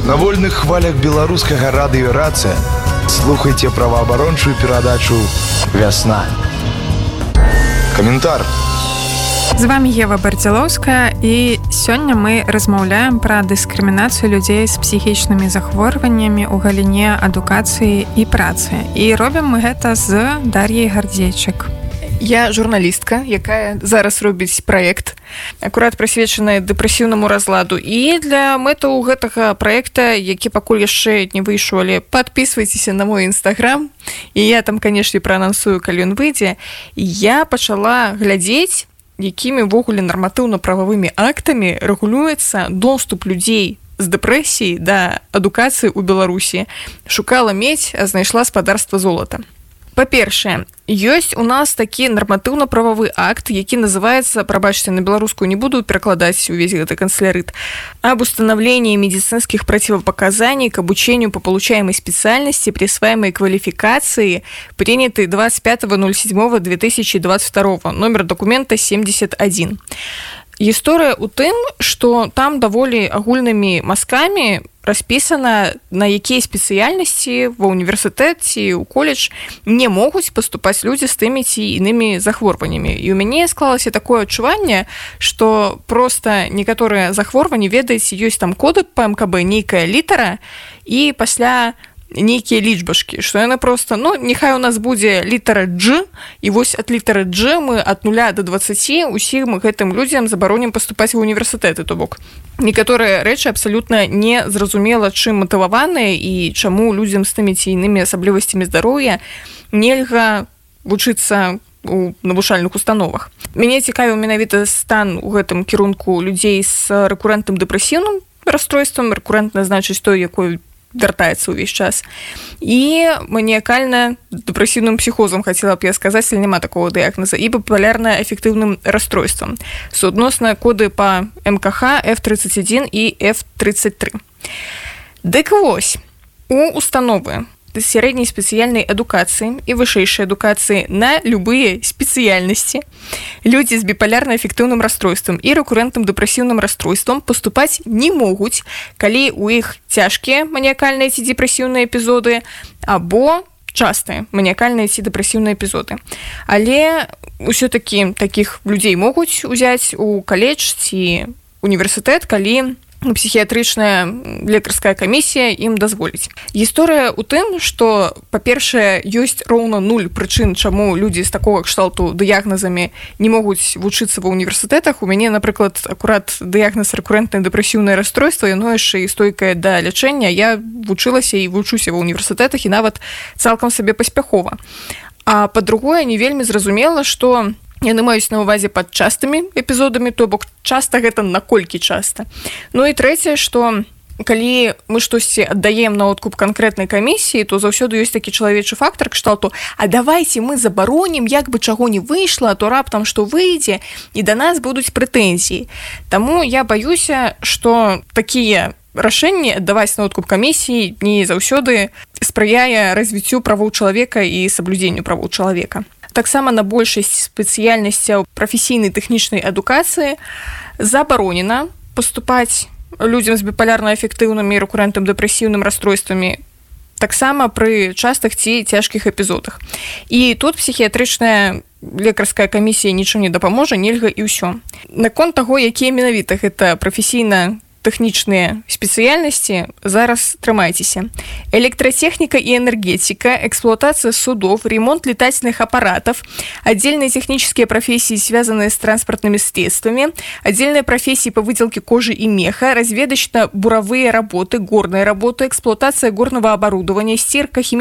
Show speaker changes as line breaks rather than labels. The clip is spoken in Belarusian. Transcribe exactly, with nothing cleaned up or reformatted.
На вольных хвалях беларускага радыё «Рацыя» слухайте праваабарончую перадачу «Вясна». Каментар.
З вами Ева Бардзялоўская, і сёння мы размаўляем пра дыскрымінацыю людзей з псіхічнымі захворваннямі ў галіне адукацыі і працы. І робім мы гэта з Дар'яй Гардзейчык.
Я журналістка, якая зараз робіць праект, акурат прысвечаны дэпрэсіўнаму разладу. І для мэтаў гэтага праекта, які пакуль яшчэ не выйшаў, але падпісвайцеся на мой інстаграм, і я там, канешне, праанансую, калі ён выйдзе, я пачала глядзець, якімі ввогуле нарматыўна-прававымі актамі рэгулюецца доступ людзей з дэпрэсіяй да адукацыі ў Беларусі. Шукала медзь, а знайшла спадарства золата. Па-першае, ёсць у нас такі нарматыўна-прававы акт, які называецца, прабачце, на беларускую не буду перакладаць увесь гэты канцелярыт, об установлении медицинских противопоказаний к обучению по получаемой специальности, присваиваемой квалификации, принятый двадцать пятого седьмого две тысячи двадцать второго, номер документа семьдесят один. Гісторыя ў тым, што там даволі агульнымі мазкамі распісана, на якія спецыяльнасці ва ўніверсітэт ці ў коледж не могуць паступаць людзі з тымі ці інымі захворваннямі. І ў мяне склалася такое адчуванне, што проста некаторыя захворванні, ведаеце, ёсць там коды па эм ка бэ, нейкая літара, і пасля нейкія лічбашкі, што яна проста, ну, няхай у нас будзе літара G, і вось ад літары G мы ад нуля да дваццаці усім гэтым людзям забаронім паступаць ва ўніверсітэты, то бок. Некаторыя рэчы абсалютна не зразумела, чым матываваныя і чаму людзям з тымі ці інымі асаблівасцямі здароўя нельга вучыцца у навучальных установах. Мяне цікавіў менавіта стан у гэтым кірунку людзей з рэкурэнтным дэпрэсіўным расстройствам. Рэкурэнтна значыць той, якой вяртаецца ўвесь час. І маніякальна дэпрэсіўным псіхозам, хацела б я сказаць, але няма такого дыягназа, і біпалярна-эфектыўным расстройствам. Суадносна коды па эм ка ха эф тридцать один і эф тридцать три. Дык вось, у установы сярэдняй спецыяльнай адукацыі і вышэйшай адукацыі на любыя спецыяльнасці людзі з біпалярна-эфектыўным расстройствам і рэкурэнтным дэпрэсіўным расстройствам паступаць не могуць, калі ў іх цяжкія маніякальныя ці дэпрэсіўныя эпізоды або частыя маніякальныя ці дэпрэсіўныя эпізоды. Але ўсё-такі такіх людзей могуць узяць у каледж ці універсітэт, калі псіхіятрычная лекарская камісія ім дазволіць. Гісторыя ў тым, што, па-першае, ёсць роўна нуль прычын, чаму людзі з такога кшталту дыягназамі не могуць вучыцца ва ўніверсітэтах. У мяне, напрыклад, акурат дыягназ рэкурэнтнае дэпрэсіўнае расстройства, яно яшчэ і стойкае да лячэння. Я вучылася і вучуся ва ўніверсітэтах, і нават цалкам сабе паспяхова. А па-другое, не вельмі зразумела, што яны маюць на ўвазе пад частымі эпізодамі, то бок часта гэта наколькі часта. Ну і трэцяе, што калі мы штосьці аддаем на откуп канкрэтнай камісіі, то заўсёды ёсць такі чалавечы фактар кшталту, а давайце мы забаронім, як бы чаго не выйшла, а то раптам што выйдзе, і да нас будуць прэтэнзіі. Таму я баюся, што такія рашэнні аддаваць на откуп камісіі не заўсёды спрыяе развіццю правоў чалавека і саблюдзенню правоў чалавека. Таксама на большасць спецыяльнасцяў прафесійнай тэхнічнай адукацыі забаронена паступаць людзям з біпалярна-эфектыўнымі і рэкурэнтным дэпрэсіўным расстройствамі таксама пры частых ці цяжкіх эпізодах. І тут псіхіятрычная лекарская камісія нічым не дапаможа, нельга і ўсё. Наконт таго, якія менавіта гэта прафесійна тэхнічныя спецыяльнасці, зараз трымайцеся. Электратэхніка і энергетика, эксплуатация судов, ремонт летательных аппаратов, отдельные технические профессии, связанные с транспортными средствами, отдельные профессии по выделке кожи и меха, разведочно-буровые работы, горные работы, эксплуатация горного оборудования, стирка, химическая